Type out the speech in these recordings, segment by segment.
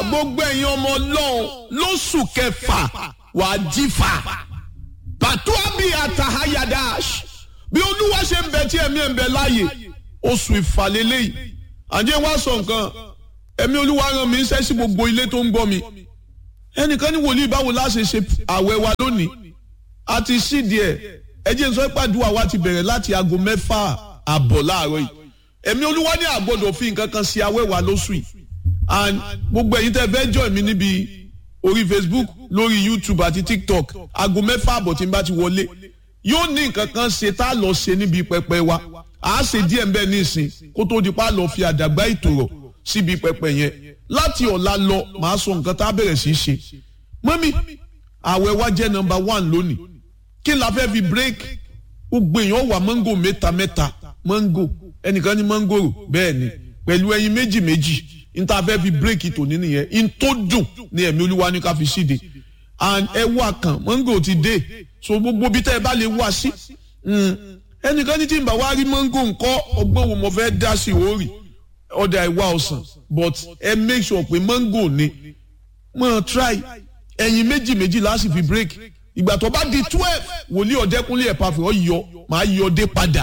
gbogbo ẹ̀yin ọmọ Ọlọ́run lóṣù kẹfà wàá jífà pàtúwàbí àtàhàyàdáṣ bí Olúwa ṣe ń bẹ tí ẹ̀mí ẹ̀ ń bẹ láàyè oṣù ìfàlélẹ́ yìí àjẹ́ wá sọ nǹkan ẹ̀mí Olúwa rán mi iṣẹ́ sí gbogbo ilé tó ń gbọ́ mi ẹnìkan ní wòlíì báwo la ṣe àwẹ̀ wa lónìí àti sídìí ẹ jẹ́ n sọ ìpàdúrà wa ti bẹ̀rẹ̀ láti aago 6:30 láàárọ̀ yìí ẹ̀mí Olúwa ní àgbọ̀dọ̀ fi nǹkan kan sí àwẹ̀ wa lóṣù yìí and gbogbo ẹ̀yin tẹ́ fẹ́ join mi níbi orí Facebook lórí YouTube àti TikTok aago 6:30 tí n bá ti wọlé yóò ní nǹkan kan ṣe tá a lọ ṣe níbi pẹpẹ wa a ṣe díẹ̀ ń bẹ ní ìsìn kó tó di pa lọ fi àdàgbà ìtòrọ̀ síbi pẹpẹ yẹn láti ọ̀la lọ màá sọ nǹkan tá a bẹ̀rẹ̀ sí í ṣe mọ́mí àwẹ̀ wa jẹ́ number 1 lónìí kí la fẹ́ fi break gbogbo èèyàn wà mango mẹ́ta mango ẹnìkan ní mangoro bẹ́ẹ̀ ni pẹ̀lú ẹyin méjì n ta fẹ́ fi break tòní nìyẹn n tó dùn ní ẹ̀mí Olúwa ní ká fi ṣíde and ẹ wà kàn mango ti dé so gbogbo bí tẹ́ ẹ bá lè wá sí ẹnìkan ní tí n bá wá rí mango ńkọ́ ọgbọ́n wo mo fẹ́ dá sí orí ọ̀dà ìwà ọ̀sán but ẹ make sure pé mango ni mo try ẹyin méjì láti fi break ìgbà tó bá di 12 wòlíì Ọ̀dẹ́kúnlé Ẹ̀pàfẹ́ ọ yọ máa yọ dé padà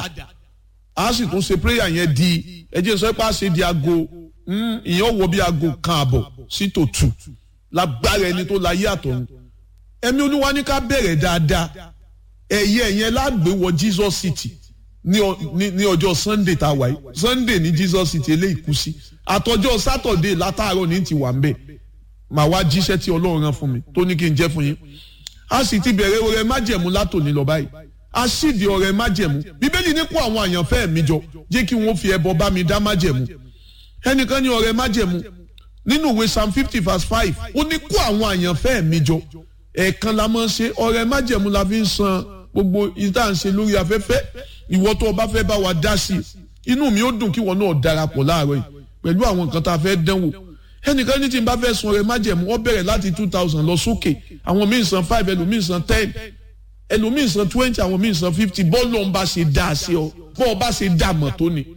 a sì tún ṣe prayer yẹn di ẹ jẹ́ sọ pé a ṣe di aago ìyẹn wọ bí aago 1:30 sí tó 2 lágbára ẹni tó láyé àtọ̀run ẹ̀mí Olúwa ní ká bẹ̀rẹ̀ dáadáa ẹ̀yẹ yẹn lágbé wọ Jesus City ní ọjọ́ Sunday tá a wà yìí Sunday ní Jesus City eléyìí kú sí àtọjọ́ Saturday látàárọ̀ ní ti wà ń bẹ̀ màá wá jíṣẹ́ tí Ọlọ́run rán fún mi tó ní kí n jẹ́ fún yín a sì ti bẹ̀rẹ̀ ọrẹ májẹ̀mú látòní lọ báyìí a sì di ọrẹ májẹ̀mú Bíbélì ní kó àwọn àyànfẹ́ mi jọ jẹ́ kí wọ́n fi ẹbọ bá mi dá májẹ̀mú ẹnìkan ní ọrẹ májẹ̀mú nínú ìwé Psalm 50:5 ó ní kó àwọn àyànfẹ́ mi jọ ẹ̀ẹ̀kan la máa ń ṣe ọrẹ májẹ̀mú la fi ń san gbogbo ìta ń ṣe lórí afẹ́fẹ́ ìwọ tó o bá fẹ́ bá wa dá sí inú mi ó dùn kí wọn náà darapọ̀ láàárọ̀ yìí pẹ̀lú àwọn nǹkan tá a fẹ́ dánwò ẹnìkan ní tí n bá fẹ́ san ọrẹ májẹ̀mú ó bẹ̀rẹ̀ láti 2,000 lọ sókè àwọn míì san 5 ẹlòmíì san 10 ẹlòmíì san 20 àwọn míì san 50 bọ́ọ̀lù ọ̀n bá ṣe dá sí ọ bọ́ọ̀ bá ṣe dá mọ̀ tó ni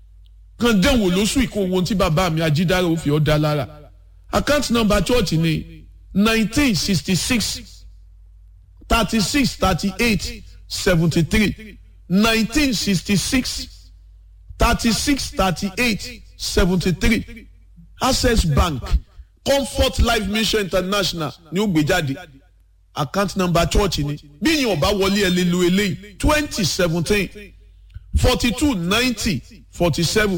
kan dánwò lóṣù ìkó ohun tí bàbá mi Ajídára ó fi ọ́ dá lára account number church ni 1966 36 38 73 1966 36 38 73 Access Bank Comfort Life Mission International ni ó gbé jáde account number church ni bí yín ọba wọlé ẹ lè lo eléyìí 2017 42 90 47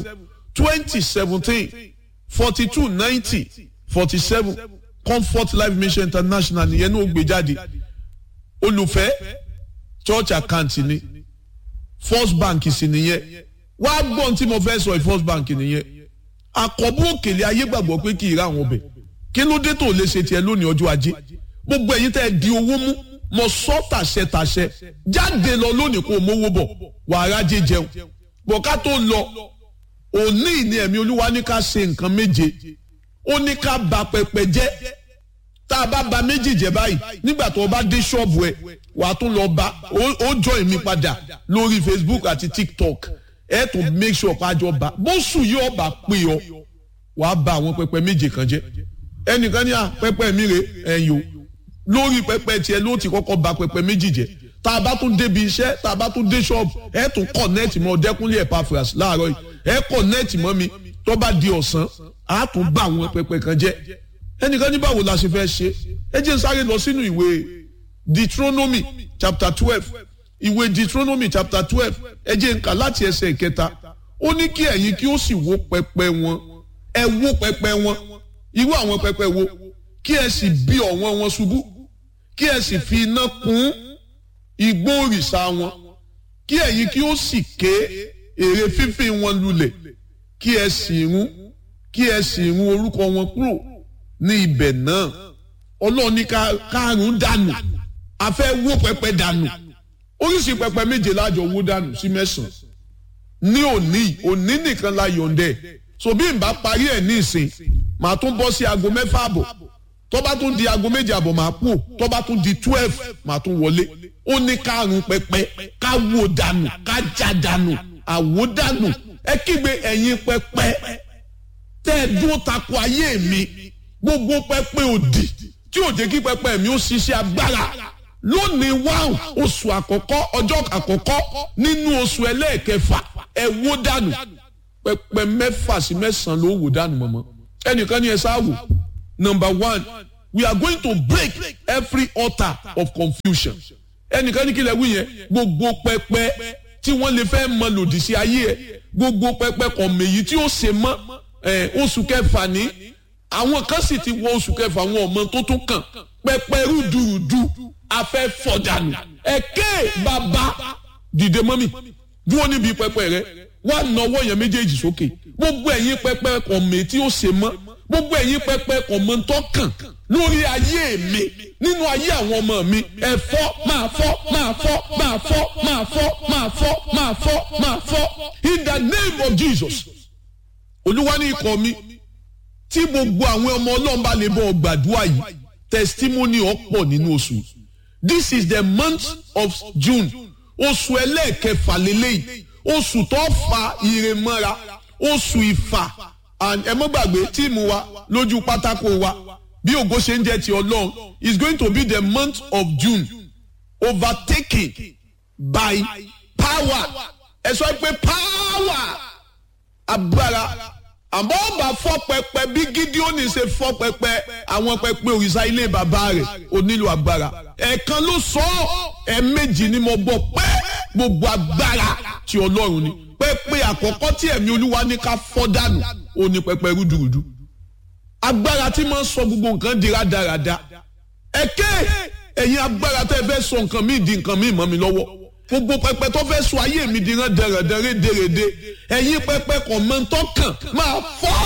2017 42 90 47 Comfort Life Mission International nìyẹn ní ó gbé jáde olùfẹ́ church account ni First Bank sì nìyẹn wá gbọ́n tí mo fẹ́ sọ First Bank nìyẹn àkọ́bù òkèlè ayé gbàgbọ́ pé kì í ra àwọn ọbẹ̀ kí ló dé tó lè ṣe tiẹ̀ lónìí ọjọ́ ajé gbogbo ẹ̀yin tẹ́ ẹ di owó mú mo sọ tàṣẹ jáde lọ lónìí kó o mówó bọ̀ wàrà jẹ jẹun bọ̀ ká tó lọ òní ní ẹ̀mí Olúwa ní ká ṣe nǹkan méje ó ní ká ba pẹpẹ jẹ́ tá a bá ba méjì jẹ́ báyìí nígbà tó o bá dé ṣọ́ọ̀bù ẹ wàá tún lọ bá ó join mi padà lórí Facebook àti TikTok ẹ tún make sure pàjọ bá bóṣù yóò bá pè ọ wàá ba àwọn pẹpẹ méje kan jẹ́ ẹnìkan ní pẹpẹ mi rè ẹ̀yìn o lórí pẹpẹ tiẹ̀ ló ti kọ́kọ́ ba pẹpẹ méjì jẹ́ tá a bá tún débi iṣẹ́ tá a bá tún dé ṣọ́ọ̀bù ẹ tún connect mọ́ Ọ̀dẹ́kúnlé Ẹ̀pàfẹ́ láàárọ̀ yìí ẹ connect mọ́ mi tó bá di ọ̀sán a tún bá àwọn pẹpẹ kan jẹ́ ẹnìkan ní báwo la ṣe fẹ́ ṣe ẹ jẹ́ n sáré lọ sínú ìwé Deuteronomy chapter 12 ìwé Deuteronomy chapter 12 ẹ jẹ́ n kà láti ẹsẹ̀ ìkẹta ó ní kí ẹ̀yin kí ó sì wó pẹpẹ wọn ẹ wó pẹpẹ wọn irú àwọn pẹpẹ wo kí ẹ sì bí ọ̀wọ́n wọn ṣubú kí ẹ sì fi iná kún igbó òrìṣà wọn kí ẹ̀yin kí ó sì ké ère fífín wọn lulẹ̀ kí ẹ sì run orúkọ wọn kúrò ní ibẹ̀ náà Ọlọ́run ní kárùn dànù a fẹ́ wó pẹpẹ dànù oríṣi pẹpẹ méje lájọ wó dànù sí 9 ní òní nìkan la yọ̀ǹdẹ̀ so bí n bá parí ẹ̀ ní ìsìn màá tún bọ́ sí aago 6:30 tó bá tún di aago 7:00 màá kú tó bá tún di 12 màá tún wọlé ó ní kárùn pẹpẹ ká wó dànù ká já dànù àwó dànù ẹ kígbe ẹ̀yin pẹpẹ tẹ́ ẹ dúró tako ayé mi gbogbo pẹpẹ òdì tí ò jẹ́ kí pẹpẹ mi ó ṣiṣẹ́ agbára lónìí wáhùn oṣù àkọ́kọ́ ọjọ́ àkọ́kọ́ nínú oṣù ẹlẹ́ẹ̀kẹfà ẹ wó dànù pẹpẹ 6 sí 9 ló wó dànù mọ́mọ́ ẹnìkan ní ẹ sáà wò. Number 1, we are going to break every altar of confusion. Ẹnìkan ní kí lẹ wí yẹn gbogbo pẹpẹ tí wọ́n lè fẹ́ mọ lòdì sí ayé ẹ gbogbo pẹpẹ kọ̀mẹ̀yì tí ó ṣe mọ́ oṣù kẹfà ní àwọn kan sì ti wọ oṣù kẹfà àwọn ọmọ tó tún kàn pẹpẹ rúdurùdu afẹ́ fọ̀dànù ẹ̀kẹ́ bàbá dìde mọ́mì dúró níbi pẹpẹ rẹ wà nọwọ́ yẹn méjèèjì sókè gbogbo ẹ̀yin pẹpẹ kọ̀mẹ̀ tí ó ṣe mọ́ gbogbo ẹ̀yin pẹpẹ kọ̀mọ̀ tó kàn lórí ayé mi nínú ayé àwọn ọmọ mi ẹ fọ́ máa fọ́ máa fọ́ máa fọ́ máa fọ́ máa fọ́ máa fọ́ máa fọ́ in the name of Jesus. Olúwa ní ikọ̀ mi tí gbogbo àwọn ọmọ Ọlọ́run bá lè bọ̀ gbàdúrà yìí testimony ọ̀pọ̀ nínú oṣù. This is the month of June oṣù ẹlẹ́ẹ̀kẹfà lélẹ́yìí oṣù tó fa ire mọ́ra oṣù ìfà and ẹ mọ́ gbàgbé tíìmù wa lójú pátákó wa bí ògo ṣe ń jẹ́ ti Ọlọ́run is going to be the month of June overtaken by power ẹ sọ pé power agbára àmọ́ ọba fọ́ pẹpẹ bí Gídíónì ṣe fọ́ pẹpẹ àwọn pẹpẹ òrìṣà ilé bàbá rẹ̀ ó nílò agbára ẹ̀ẹ̀kan ló sọ ẹ̀ẹ̀mejì ni mo gbọ́ pé gbogbo agbára ti Ọlọ́run ni pẹpẹ àkọ́kọ́ tí ẹ̀mí Olúwa ní ká fọ́ dànù ó ní pẹpẹ rúdurùdu agbára tí máa ń sọ gbogbo nǹkan di rádaràda ẹ̀kẹ́ ẹ̀yin agbára tẹ́ fẹ́ sọ nǹkan míì di nǹkan míì mọ́ mi lọ́wọ́ gbogbo pẹpẹ tó fẹ́ sọ ayé mi di rán dẹrẹdẹrẹ dèrèdè ẹ̀yin pẹpẹ kan mọ́ tó kàn máa fọ́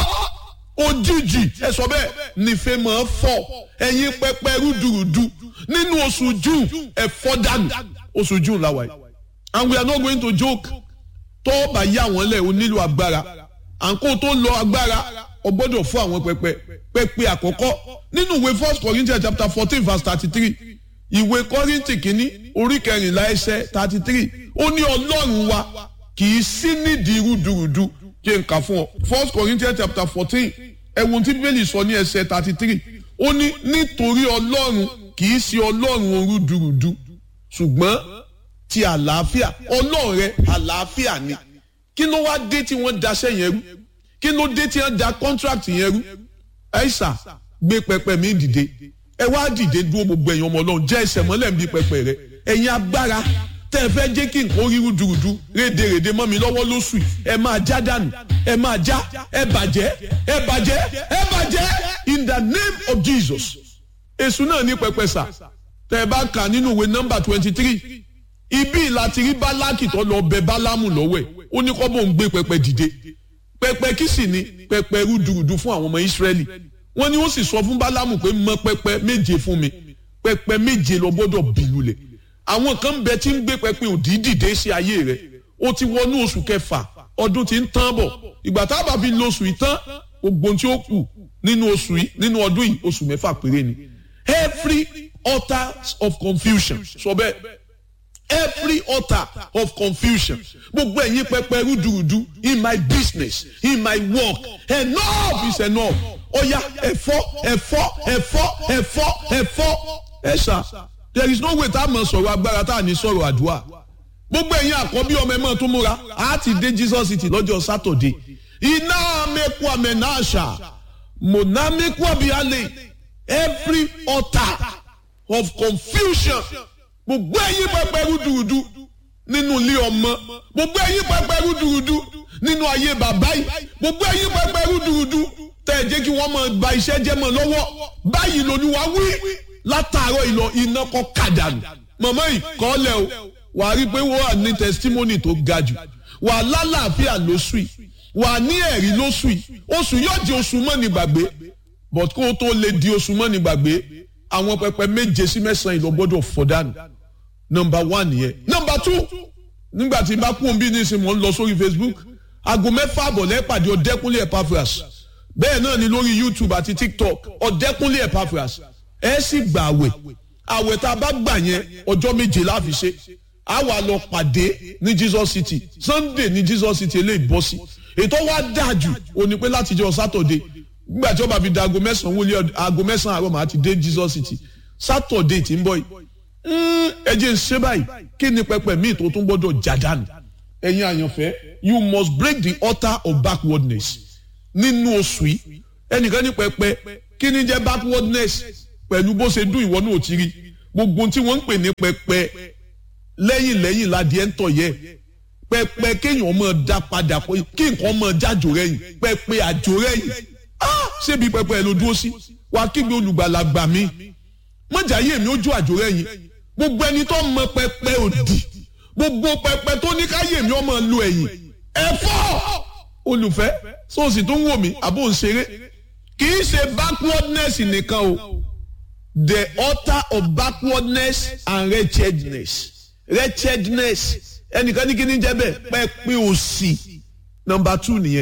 òjijì ẹ sọ bẹ́ẹ̀ nífẹ̀ẹ́ máa fọ́ ẹ̀yin pẹpẹ rúdurùdu nínú oṣù June ẹ fọ́ dànù oṣù June làwà yìí and we are not going to joke tó bá yá wọn lẹ̀ o nílò agbára àǹkó tó lọ agbára o gbọ́dọ̀ fún àwọn pẹpẹ àkọ́kọ́ nínú ìwé 1 Corinthians chapter 14 verse 33 ìwé Kọ́ríńtì kìíní orí 14 ẹsẹ̀ 33 ó ní Ọlọ́run wa kì í sí nídìí rúdurùdu kí n kà fún ọ 1 Corinthians chapter 14 ẹ̀wọ̀n tí Bíbélì sọ ní ẹsẹ̀ 33 ó ní nítorí Ọlọ́run kì í sí Ọlọ́run rúdurùdu ṣùgbọ́n ti àlàáfíà Ọlọ́run rẹ àlàáfíà ni kí ló wá dé tí wọ́n daṣẹ́ yẹn rú kí ló dé tí wọ́n da contract yẹn rú ẹ̀ṣà gbé pẹpẹ mi dìde ẹ wá dìde dúró gbogbo ẹ̀yin ọmọ Ọlọ́run jẹ́ ẹsẹ̀ mọ́lẹ̀ bí pẹpẹ rẹ ẹ̀yin agbára tẹ́ ẹ fẹ́ jẹ́ kí nǹkan rí rúdurùdu rédèrèdè mọ́ mi lọ́wọ́ lóṣù ẹ máa já dànù ẹ máa já ẹ bàjẹ́ ẹ bàjẹ́ ẹ bàjẹ́ in the name of Jesus. Èṣù náà ní pẹpẹ sà tẹ́ ẹ bá kà nínú ìwé nọ́mbà 23 ibi láti rí Bálákì tó lọ bẹ Bálámù lọ́wọ́ ẹ̀ ó ní kọ́ bó ń gbé pẹpẹ dìde pẹpẹ kí sì ni pẹpẹ rúdurùdu fún àwọn ọmọ Ísírẹ́lì wọ́n ní ó sì sọ fún Bálámù pé mọ pẹpẹ méje fún mi pẹpẹ méje lọ gbọ́dọ̀ bìlulẹ̀ àwọn kan bẹ tí ń gbé pẹpẹ òdì dìde sí ayé rẹ̀ ó ti wọnú oṣù kẹfà ọdún tí ń tán bọ̀ ìgbà tá a bá fi lo oṣù yìí tán gbogbo tí ó kù nínú oṣù yìí nínú ọdún yìí oṣù 6 péré ni every altar of confusion sọ bẹ́ẹ̀ every altar of confusion gbogbo ẹ̀yin pẹpẹ rúdurùdu in my business in my work enough is enough oya ẹ̀fọ́ ẹ̀fọ́ ẹ̀fọ́ ẹ̀fọ́ ẹ̀fọ́ ẹ̀ṣà there is no way tá a mọ̀ sọ̀rọ̀ agbára tá a ní sọ̀rọ̀ àdúrà gbogbo ẹ̀yin àkọ́bí ọmọ ẹ̀ mọ̀ tó múra a ti dé Jesus City lọ́jọ́ Saturday iná mẹ́kú àmẹ́náṣà mọ̀nà mẹ́kú àbíyálẹ̀ every altar of confusion gbogbo ẹ̀yin pẹpẹ rúdurùdu nínú ilé ọmọ gbogbo ẹ̀yin pẹpẹ rúdurùdu nínú ayé bàbá yìí gbogbo ẹ̀yin pẹpẹ rúdurùdu tẹ́ ẹ jẹ́ kí wọ́n máa ba iṣẹ́ jẹ́ mọ́ lọ́wọ́ báyìí l'Olúwa wí látàárọ̀ ìlọ iná kọ́ kàdánù màmá yìí kọ́ lẹ̀ o wàá rí pé wọ́n wà ní testimony tó ga jù wàá lálàáfíà lóṣù yìí wàá ní ẹ̀rí lóṣù yìí oṣù yóò di oṣù mọ́ni gbàgbé but kó o tó lè di oṣù mọ́ni gbàgbé àwọn pẹpẹ méje sí 9 ìlọ gbọ́dọ̀ fọ́ dànù number 1 yẹn number 2 nígbà tí n bá kún bí ní ìsìn mò ń lọ sórí Facebook aago 6 àbọ̀ lẹ́pàdé Ọ̀dẹ́kúnlé Epaphras bẹ́ẹ̀ náà ni lórí YouTube àti TikTok Ọ̀dẹ́kúnlé Epaphras ẹ sì gbà àwẹ̀ tá a bá gbà yẹn ọjọ́ 7 la fi ṣe a wà lọ pàdé ní Jesus City Sunday ní Jesus City eléyìí bọ́ sí ètò wa dáa jù ó ní pé láti jọ Saturday nígbà tí ó bá fi da aago 9 wọlé aago 9 àárọ̀ màá ti dé Jesus City Saturday tí ń bọ̀ yìí ẹ jẹ́ ń ṣe báyìí kí ni pẹpẹ míì tó tún gbọ́dọ̀ jàdánù ẹ̀yin àyànfẹ́ you must break the altar of backwardness nínú oṣù yìí ẹnìkan ní pẹpẹ kí ni jẹ́ backwardness pẹ̀lú bó ṣe dún ìwọ náà ò ti rí gbogbo tí wọ́n ń pè ní pẹpẹ lẹ́yìn ládìẹ ń tọ̀ yẹ pẹpẹ kéèyàn máa dá padà kí nǹkan máa jájò rẹ̀yìn pẹpẹ àjò rẹ̀yìn ṣébi pẹpẹ ló dúró sí wàá kígbe olùgbàlà gbà mí mọ̀jáyé mi ó jó àjò rẹ̀yìn gbogbo ẹni tó mọ pẹpẹ òdì gbogbo pẹpẹ tó ní káyé mi ó máa lo ẹ̀yìn ẹ̀fọ́ olùfẹ́ sóòsì tó ń wò mí àbò ń ṣeré kì í ṣe backwardness nìkan o the altar of backwardness and wretchedness ẹnìkan ní kí ni jẹ́ bẹ́ẹ̀ pẹpẹ òṣì number 2 nìyẹn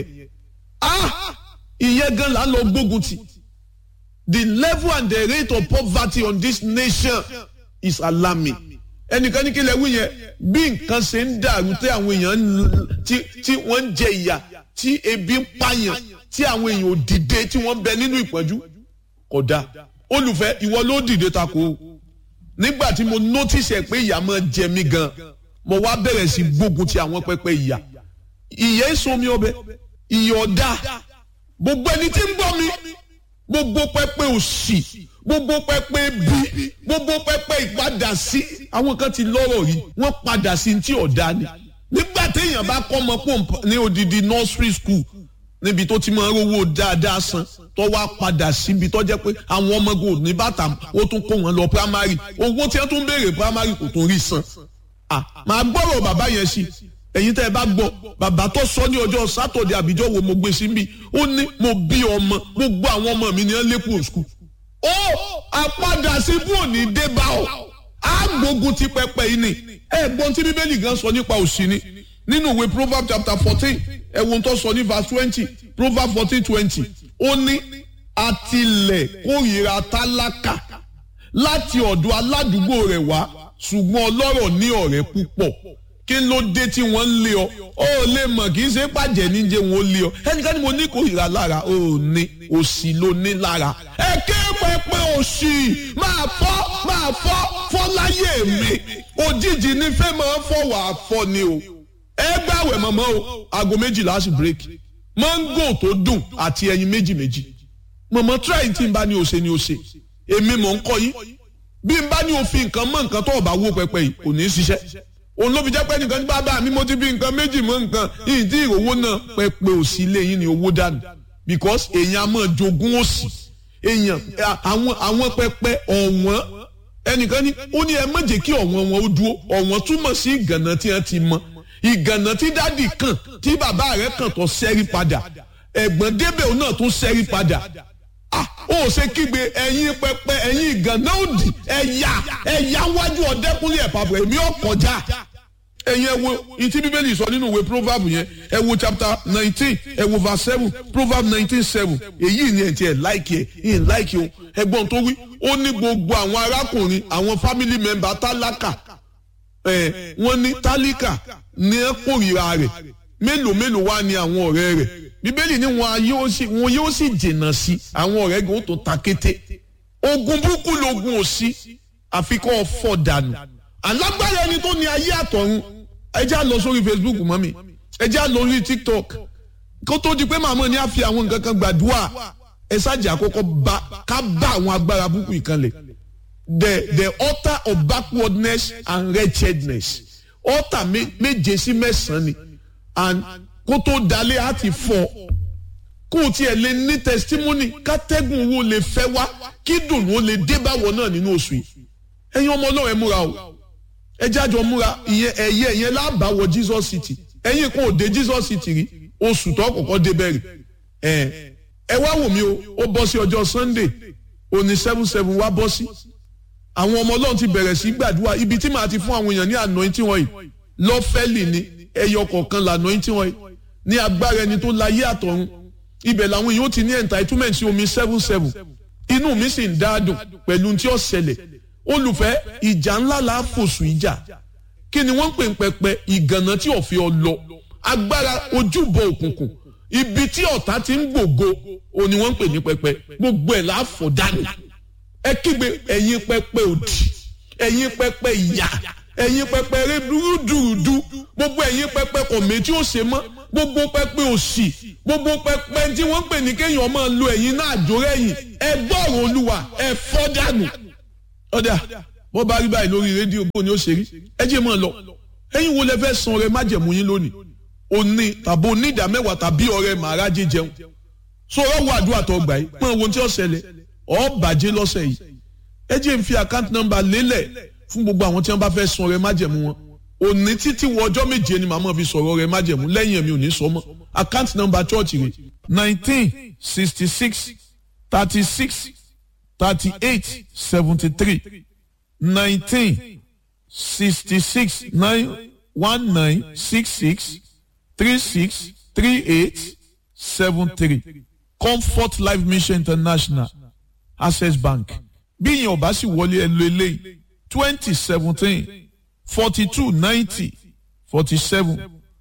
ìyẹn gan la lọ gbógun ti the level and the rate of poverty on this nation is alarming ẹnìkan ní kí lẹ wí yẹn bí nǹkan ṣe ń dàrú tí àwọn èèyàn tí wọ́n ń jẹ ìyà tí ebi ń pààyàn tí àwọn èèyàn ò dìde tí wọ́n ń bẹ nínú ìpọ́njú kódà olùfẹ́ ìwọ ló dìde tako nígbà tí mo notice ẹ pé ìyà máa jẹ mí gan mo wá bẹ̀rẹ̀ sí gbógun ti àwọn pẹpẹ ìyà ìyà èso mi ọbẹ̀ ìyà ọ̀dà gbogbo ẹni tí ń gbọ́ mi gbogbo pẹpẹ òṣì gbogbo pẹpẹ bí gbogbo pẹpẹ ìpadà sí àwọn kan ti lọ́rọ̀ rí wọ́n padà sí ti ọ̀dà ni nígbà téèyàn bá kọ́ ọmọ pọ̀ ní odidi nursery school níbi tó ti máa rówó dáadáa san tó wá padà síbi tó jẹ́ pé àwọn ọmọ gò ní bàtà ó tún kó wọn lọ primary owó tí wọ́n tún béèrè primary kò tún rí san màá gbọ́rọ̀ bàbá yẹn sí ẹ̀yin tẹ́ ẹ bá gbọ́ bàbá tó sọ ní ọjọ́ Saturday àbíjọ́ wo mo gbé sí bí ó ní mo bí ọmọ gbogbo àwọn ọmọ mi ní ẹ lẹ́kùn school ó àpadà sí bú òní dé bá ọ àgbógun ti pẹpẹ yìí ni ẹ̀gbọ́n tí bíbélì gan sọ nípa òṣì ni nínú ìwé Proverbs chapter 14 ẹ̀wọ̀n tó sọ ní verse 20 Proverbs 14:20 ó ní àtìlẹ̀ kórìíra tálákà láti ọ̀dọ̀ aládùúgbò rẹ̀ wá ṣùgbọ́n ọlọ́rọ̀ ní ọ̀rẹ́ púpọ̀ kí ló dé tí wọ́n ń lé ọ ó lè mọ̀ kì í ṣe pàjẹ́ níjẹ́ wọn ó lé ọ ẹnikẹ́ni mo ní kórìíra lára ó ní òṣì ló ní lára ẹ ké pẹpẹ òṣì máa fọ́ láyé mi òjijì ní fẹ́ máa fọ́ wàá fọ́ ni o ẹ gbàwẹ̀ mọ̀mọ́ o aago 12 sí break mango tó dùn àti ẹyin méjì mọ̀mọ́ try tí n bá ní o ṣe ni o ṣe èmi mọ̀ ń kọ́ yín bí n bá ní òfin nǹkan mọ́ nǹkan tó ọ̀bà wó pẹpẹ yìí kò ní í ṣiṣẹ́ òun ló fi jẹ́ pé nìkan ní bàbá mi mo ti fi nǹkan méjì mọ́ nǹkan yìí tí ìrówó náà pẹpẹ òsì ilé yín ni owó dànù because èèyàn á máa jogún òsì èèyàn àwọn pẹpẹ ọ̀wọ́n ẹnìkan ní ó ní ẹ má jẹ́ kí ọ̀wọ́n wọn ó dúró ọ̀wọ́n túmọ̀ sí ìgànnà tí wọ́n ti mọ ìgànnà tí dádì kàn tí bàbá rẹ̀ kàn tó ṣẹ́rí padà ẹ̀gbọ́n débẹ̀ òun náà tún ṣẹ́rí padà ó ṣe kígbe ẹ̀yin pẹpẹ ẹ̀yin ìgànnà òdì ẹ̀yà wájú ọ̀dẹ́kúnlé ẹ̀pàbọ̀ èmi ò kọjá ẹ̀yin ẹ wo ìtí bíbélì sọ nínú ìwé proverb yẹn ẹ wo chapter 19 ẹ wo verse 7 proverb 19:7 èyí ni ẹ̀ tí ẹ̀ láìkì ẹ̀ ìyìn láìkì o ẹ̀gbọ́n tó wí ó ní gbogbo àwọn arákùnrin àwọn family member tálákà wọ́n ní tálíkà ní ẹ kórìíra rẹ̀ mélòó wá ní àwọn ọ̀rẹ́ rẹ̀ bíbélì ní wọn yóò sì jìnnà sí àwọn ọ̀rẹ́ gan tó ta kété ogun burúkú lógun òsì àfikọ́ fọ́ dànù alágbára ẹni tó ní ayé àtọ̀run ẹ já lọ sórí Facebook mọ́mí ẹ já lọ sórí TikTok kó tó di pé màmá ní á fi àwọn nǹkan kan gbàdúrà ẹ ṣáàjì àkọ́kọ́ ká bá àwọn agbára burúkú ìkànlẹ̀ the altar of backwardness and wretchedness altar méje sí mẹ́sàn-án ni and kó tó dalẹ̀ á ti fọ́ kó o tiẹ̀ lè ní testimony kátẹ́gùn wo lè fẹ́ wá kí dùn wo lè dé báwọ̀ náà nínú oṣù yìí ẹ̀yin ọmọ Ọlọ́run ẹ múra o ẹ jájọ múra ìyẹn lábàáwọ̀ Jesus City ẹ̀yin kò dé Jesus City rí oṣù tó kọ́kọ́ dé bẹ̀rẹ̀ ẹ wá wò mí o ó bọ́ sí ọjọ́ Sunday òní 7/7 wá bọ́ sí àwọn ọmọ Ọlọ́run ti bẹ̀rẹ̀ sí gbàdúrà ibi tí màá ti fún àwọn èèyàn ní anointing wọ̀nyí lọ́fẹ́lì ni ẹyọ kọ̀ọ̀kan la anointing wọ̀nyí ní agbára ẹni tó láyé àtọ̀run ibẹ̀ làwọn èèyàn ti ní entitlement sí omi 7/7 inú mi sì ń dáadùn pẹ̀lú tí ó ṣẹlẹ̀ olùfẹ́ ìjà ńlá la fòṣù ìjà kí ni wọ́n ń pè ń pẹpẹ ìgànnà tí ò fi ọ lọ agbára ojúbọ òkùnkùn ibi tí ọ̀tá ti ń gbògo òní wọ́n ń pè ní pẹpẹ gbogbo ẹ̀ láàfọ̀ dànù ẹ kígbe ẹ̀yin pẹpẹ òdì ẹ̀yin pẹpẹ ìyà ẹ̀yin pẹpẹ eré dúrúdúrúdú gbogbo ẹ̀yin pẹpẹ kọ̀mẹ́ tí ó ṣe mọ́ gbogbo pẹpẹ òṣì gbogbo pẹpẹ tí wọ́n ń pè ní kéèyàn máa lo ẹ̀yin náà àjórẹ́yìn ẹ gbọ́rọ̀ olúwa ẹ fọ́ dànù ọ̀dà wọ́n bá rí báyìí lórí rédíò bó ni ó ṣe rí ẹ jẹ́ mọ́ ọ lọ ẹ̀yin wo lẹ fẹ́ san ọrẹ májẹ̀mú yín lónìí òní tàbí onídàá mẹ́wàá tàbí ọrẹ màrá jíjẹun so ọ̀rọ̀ wo àdúrà tó gbà yìí pọ́n ohun tí ó ṣẹlẹ̀ ọ̀ bàjẹ́ lọ́sẹ̀ yìí ẹ jẹ́ n fi account number lélẹ̀ fún gbogbo àwọn tí wọ́n bá fẹ́ san ọrẹ májẹ̀mú wọn òní títí wọ ọjọ́ méje ni màmá fi sọ̀rọ̀ ọrẹ májẹ̀mú lẹ́yìn ẹ̀mí ò ní sọ mọ́ account number church rẹ̀ 1966 36 38 73 1966 1966 36 38 73 Comfort Life Mission International Access Bank bí ìyẹn ò bá sì wọlé ẹ lo eléyìí 2017 42 90 47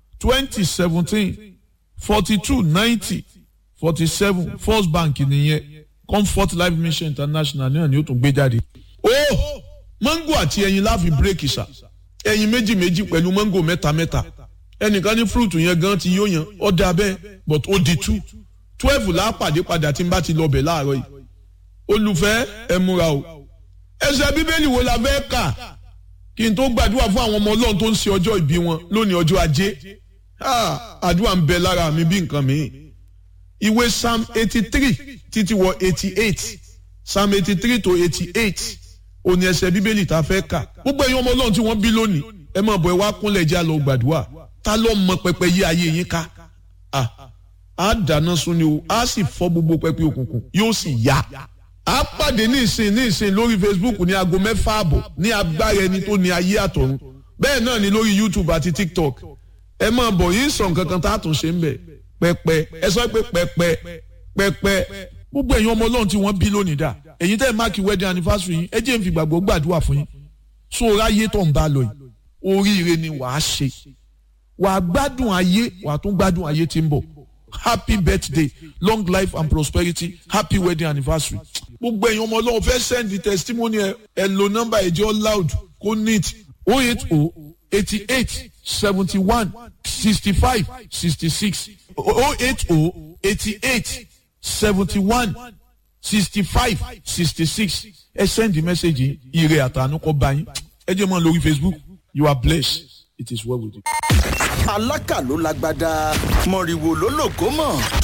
2017 42 90 47 First Bank nìyẹn Comfort Life Mission International náà ni ó tún gbé jáde. ó mango àti ẹyin láàfin bírèkì sà ẹyin méjì méjì pẹ̀lú mango mẹ́ta mẹ́ta ẹnìkan ní fúrúùtù yẹn gan ti yóò yan ọ̀dà bẹ́ẹ̀ but ó di 12 lápàdé padà tí n bá ti lọ bẹ̀ láàárọ̀ yìí olùfẹ́ ẹ múra o ẹsẹ̀ bíbélì wo la fẹ́ kà kí n tó gbàdúrà fún àwọn ọmọ ọlọ́run tó ń ṣe ọjọ́ ìbí wọn lónìí ọjọ́ ajé àdúrà ń bẹ lára mi bí nǹkan mi ìwé psalm 83 títí wọ 88 psalm 83 to 88 òní ẹsẹ̀ bíbélì tá a fẹ́ kà gbogbo ẹ̀yin ọmọ ọlọ́run tí wọ́n bí lónìí ẹ máa bọ̀ ẹ wá kúnlẹ̀ já lọ gbàdúrà ta ló mọ pẹpẹ yí ayé yín ká a dáná sun ni o a sì fọ́ gbogbo pẹpẹ òkùnkùn yóò sì yá a pàdé ní ìsìn lórí Facebook ní aago 6:30 ní agbára ẹni tó ní ayé àtọ̀run bẹ́ẹ̀ náà ni lórí YouTube àti TikTok ẹ máa bọ̀ yín sọ nǹkan kan tá a tún ṣe ń bẹ̀ pẹpẹ ẹ sọ pé pẹpẹ gbogbo ẹ̀yin ọmọ ọlọ́run tí wọ́n bí lónìí dà ẹ̀yin tẹ́ ẹ máàkì wedding anniversary yín ẹ jẹ́ n fi gbàgbọ́ gbàdúrà fún yín so ráyé tó ń bá lọ yìí oríire ni wàá ṣe wàá gbádùn ayé wàá tún gbádùn ayé tí ń bọ̀ happy birthday long life and prosperity happy wedding anniversary gbogbo ẹ̀yin ọmọ ọlọ́run fẹ́ send the testimony ẹ lo number ẹ̀jẹ̀ loud kó neat 080 88 71 65 66 080 88 71 65 66 ẹ send the message ire àtànú kọ bá yín ẹ jẹ́ mọ́ lórí Facebook you are blessed it is well with you. alákà ló lágbádá mọ̀rìwò ló lògó mọ̀